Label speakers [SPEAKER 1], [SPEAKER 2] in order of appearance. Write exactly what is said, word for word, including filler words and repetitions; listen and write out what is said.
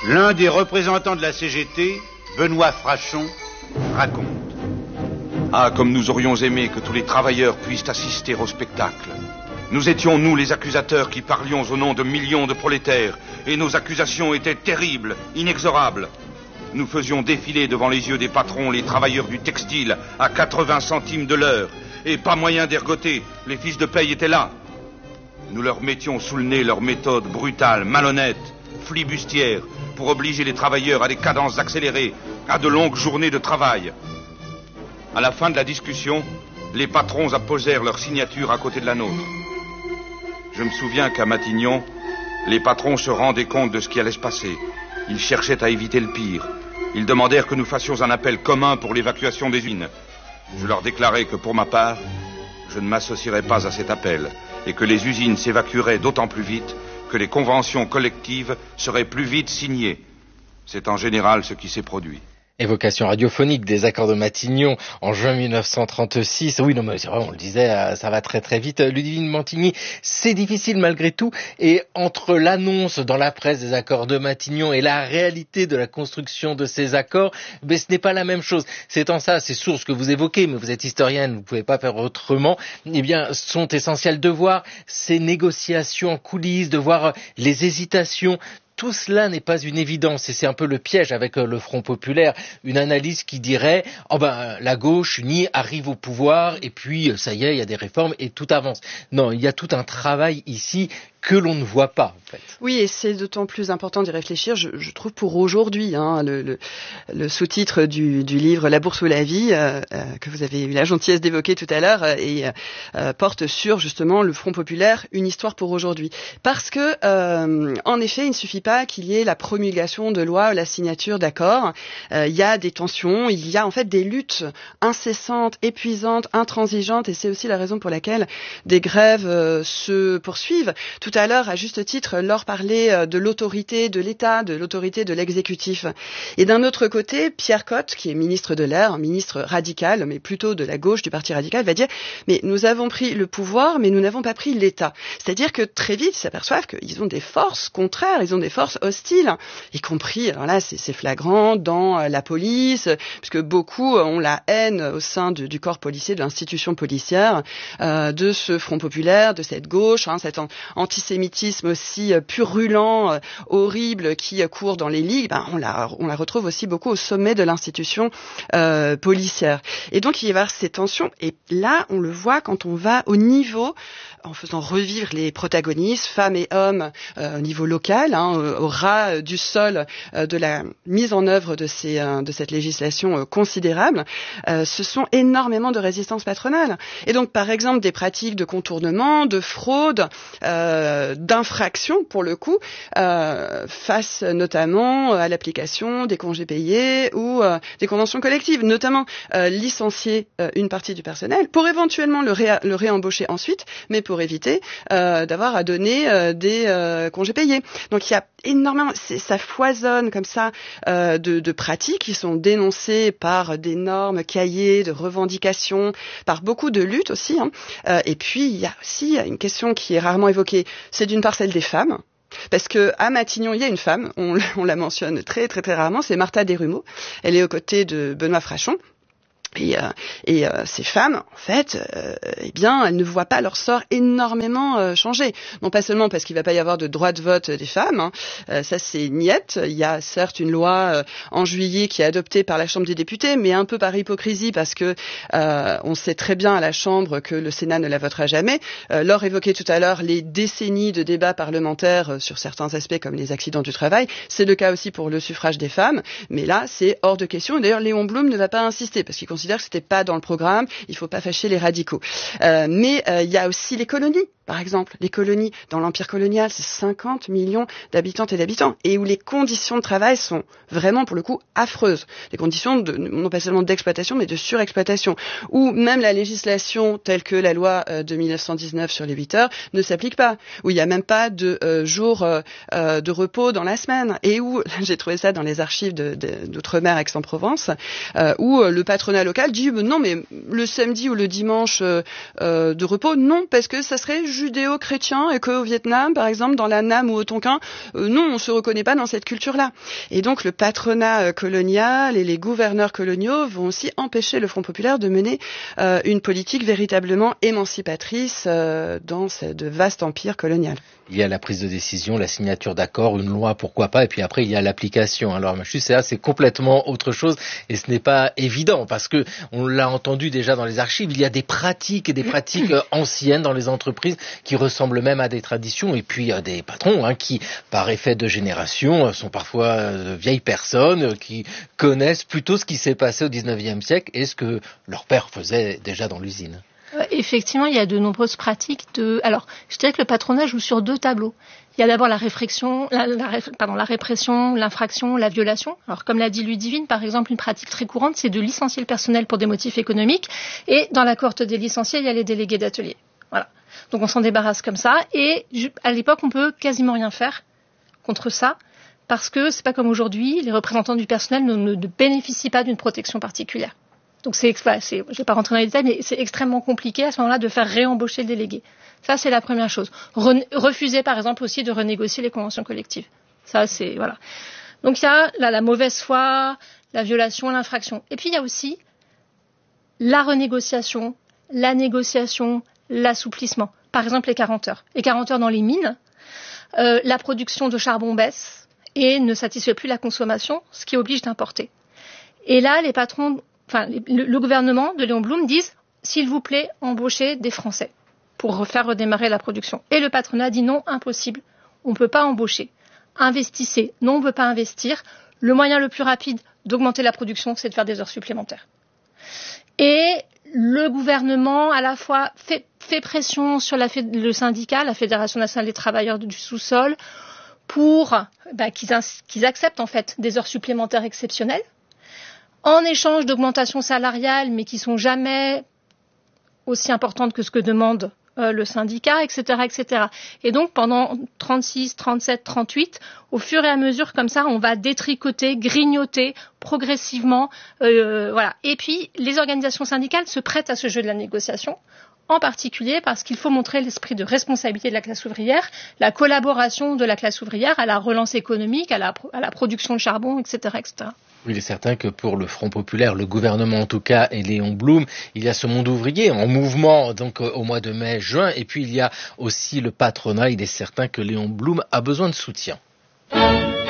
[SPEAKER 1] L'un des représentants de la C G T, Benoît Frachon, raconte.
[SPEAKER 2] Ah, comme nous aurions aimé que tous les travailleurs puissent assister au spectacle. Nous étions, nous, les accusateurs qui parlions au nom de millions de prolétaires, et nos accusations étaient terribles, inexorables. Nous faisions défiler devant les yeux des patrons les travailleurs du textile à quatre-vingts centimes de l'heure, et pas moyen d'ergoter, les fiches de paye étaient là. Nous leur mettions sous le nez leurs méthodes brutales, malhonnêtes, flibustières, pour obliger les travailleurs à des cadences accélérées, à de longues journées de travail. À la fin de la discussion, les patrons apposèrent leur signature à côté de la nôtre. Je me souviens qu'à Matignon, les patrons se rendaient compte de ce qui allait se passer. Ils cherchaient à éviter le pire. Ils demandèrent que nous fassions un appel commun pour l'évacuation des usines. Je leur déclarai que pour ma part, je ne m'associerais pas à cet appel et que les usines s'évacueraient d'autant plus vite que les conventions collectives seraient plus vite signées. C'est en général ce qui s'est produit.
[SPEAKER 3] Évocation radiophonique des accords de Matignon en juin mille neuf cent trente-six. Oui, non, mais c'est vrai, on le disait, ça va très très vite. Ludivine Montigny, c'est difficile malgré tout. Et entre l'annonce dans la presse des accords de Matignon et la réalité de la construction de ces accords, mais ce n'est pas la même chose. C'est en ça, ces sources que vous évoquez, mais vous êtes historienne, vous ne pouvez pas faire autrement, eh bien, sont essentielles de voir ces négociations en coulisses, de voir les hésitations. Tout cela n'est pas une évidence et c'est un peu le piège avec le Front populaire. Une analyse qui dirait oh ben la gauche unie arrive au pouvoir et puis ça y est, il y a des réformes et tout avance. Non, il y a tout un travail ici que l'on ne voit pas, en fait.
[SPEAKER 4] Oui, et c'est d'autant plus important d'y réfléchir, je, je trouve, pour aujourd'hui. Hein, le, le, le sous-titre du, du livre « La bourse ou la vie euh, », euh, que vous avez eu la gentillesse d'évoquer tout à l'heure, euh, et euh, porte sur, justement, le Front populaire, une histoire pour aujourd'hui. Parce que, euh, en effet, il ne suffit pas qu'il y ait la promulgation de lois, la signature d'accords. Euh, il y a des tensions, il y a en fait des luttes incessantes, épuisantes, intransigeantes, et c'est aussi la raison pour laquelle des grèves euh, se poursuivent. Tout à l'heure, à juste titre, Laure parlait de l'autorité de l'État, de l'autorité de l'exécutif. Et d'un autre côté, Pierre Cotte, qui est ministre de l'Air, un ministre radical, mais plutôt de la gauche du Parti radical, va dire « Mais nous avons pris le pouvoir, mais nous n'avons pas pris l'État. » C'est-à-dire que très vite, ils s'aperçoivent qu'ils ont des forces contraires, ils ont des forces hostiles, y compris, alors là, c'est, c'est flagrant, dans la police, puisque beaucoup ont la haine au sein de, du corps policier, de l'institution policière, euh, de ce Front populaire, de cette gauche, hein, cette anti antisémitisme aussi purulent, horrible, qui court dans les ligues, ben on la on la retrouve aussi beaucoup au sommet de l'institution euh, policière. Et donc il va y avoir ces tensions. Et là, on le voit quand on va au niveau, en faisant revivre les protagonistes, femmes et hommes, euh, au niveau local, hein, au, au ras du sol euh, de la mise en œuvre de ces euh, de cette législation euh, considérable. Euh, ce sont énormément de résistance patronale. Et donc, par exemple, des pratiques de contournement, de fraude, euh, d'infraction pour le coup, euh, face notamment à l'application des congés payés ou euh, des conventions collectives, notamment euh, licencier euh, une partie du personnel pour éventuellement le, ré- le réembaucher ensuite, mais pour éviter euh, d'avoir à donner euh, des euh, congés payés. Donc il y a énormément, c'est, ça foisonne comme ça euh, de, de pratiques qui sont dénoncées par d'énormes cahiers de revendications, par beaucoup de luttes aussi. Hein. Euh, et puis il y a aussi une question qui est rarement évoquée, c'est d'une part celle des femmes. Parce que à Matignon, il y a une femme, on, on la mentionne très très très rarement, c'est Martha Desrumeaux. Elle est aux côtés de Benoît Frachon. Et, euh, et euh, ces femmes, en fait, euh, eh bien, elles ne voient pas leur sort énormément euh, changer. Non pas seulement parce qu'il ne va pas y avoir de droit de vote des femmes, hein, euh, ça c'est niette. Il y a certes une loi euh, en juillet qui est adoptée par la Chambre des députés, mais un peu par hypocrisie parce que euh, on sait très bien à la Chambre que le Sénat ne la votera jamais. Euh, Laure évoquait tout à l'heure les décennies de débats parlementaires sur certains aspects comme les accidents du travail. C'est le cas aussi pour le suffrage des femmes, mais là c'est hors de question. Et d'ailleurs, Léon Blum ne va pas insister parce qu'il considère que c'était pas dans le programme, il faut pas fâcher les radicaux. Euh, mais euh, il y a aussi les colonies, par exemple. Les colonies, dans l'Empire colonial, c'est cinquante millions d'habitantes et d'habitants, et où les conditions de travail sont vraiment, pour le coup, affreuses. Les conditions, de, non pas seulement d'exploitation, mais de surexploitation. Où même la législation, telle que la loi euh, de dix-neuf cent dix-neuf sur les huit heures, ne s'applique pas. Où il n'y a même pas de euh, jour euh, euh, de repos dans la semaine. Et où, j'ai trouvé ça dans les archives de, de, d'Outre-mer Aix-en-Provence, euh, où euh, le patronat local dit, non, mais le samedi ou le dimanche euh, euh, de repos, non, parce que ça serait judéo-chrétien et qu'au Vietnam, par exemple, dans la Nam ou au Tonkin, euh, non, on se reconnaît pas dans cette culture-là. Et donc, le patronat euh, colonial et les gouverneurs coloniaux vont aussi empêcher le Front populaire de mener euh, une politique véritablement émancipatrice euh, dans ce de vaste empire colonial.
[SPEAKER 3] Il y a la prise de décision, la signature d'accords, une loi, pourquoi pas, et puis après il y a l'application. Alors juste ça, c'est complètement autre chose, et ce n'est pas évident parce que on l'a entendu déjà dans les archives. Il y a des pratiques et des pratiques anciennes dans les entreprises qui ressemblent même à des traditions, et puis il y a des patrons hein, qui, par effet de génération, sont parfois de vieilles personnes qui connaissent plutôt ce qui s'est passé au dix-neuvième siècle et ce que leur père faisait déjà dans l'usine.
[SPEAKER 5] Effectivement, il y a de nombreuses pratiques de. Alors, je dirais que le patronat joue sur deux tableaux. Il y a d'abord la réflexion, la, la, pardon, la répression, l'infraction, la violation. Alors, comme l'a dit Ludivine, par exemple, une pratique très courante, c'est de licencier le personnel pour des motifs économiques. Et dans la cohorte des licenciés, il y a les délégués d'atelier. Voilà. Donc, on s'en débarrasse comme ça. Et à l'époque, on peut quasiment rien faire contre ça, parce que c'est pas comme aujourd'hui. Les représentants du personnel ne, ne, ne bénéficient pas d'une protection particulière. Donc c'est, voilà, c'est, je ne vais pas rentrer dans les détails, mais c'est extrêmement compliqué à ce moment-là de faire réembaucher le délégué. Ça, c'est la première chose. Re- refuser, par exemple, aussi de renégocier les conventions collectives. Ça, c'est voilà. Donc il y a là, la mauvaise foi, la violation, l'infraction. Et puis il y a aussi la renégociation, la négociation, l'assouplissement. Par exemple, les quarante heures. Les quarante heures dans les mines, euh, la production de charbon baisse et ne satisfait plus la consommation, ce qui oblige d'importer. Et là, les patrons Enfin, le, le gouvernement de Léon Blum disent, s'il vous plaît, embauchez des Français pour faire redémarrer la production. Et le patronat dit non, impossible, on ne peut pas embaucher. Investissez, non, on ne peut pas investir. Le moyen le plus rapide d'augmenter la production, c'est de faire des heures supplémentaires. Et le gouvernement, à la fois, fait, fait pression sur la, le syndicat, la Fédération nationale des travailleurs du sous-sol, pour bah, qu'ils, qu'ils acceptent en fait des heures supplémentaires exceptionnelles, en échange d'augmentations salariales, mais qui sont jamais aussi importantes que ce que demande euh, le syndicat, et cetera, et cetera. Et donc, pendant trente-six, trente-sept, trente-huit, au fur et à mesure, comme ça, on va détricoter, grignoter progressivement, euh, voilà. Et puis, les organisations syndicales se prêtent à ce jeu de la négociation, en particulier parce qu'il faut montrer l'esprit de responsabilité de la classe ouvrière, la collaboration de la classe ouvrière à la relance économique, à la, à la production de charbon, et cetera, et cetera.
[SPEAKER 3] Il est certain que pour le Front populaire, le gouvernement en tout cas, et Léon Blum, il y a ce monde ouvrier en mouvement donc au mois de mai-juin, et puis il y a aussi le patronat. Il est certain que Léon Blum a besoin de soutien.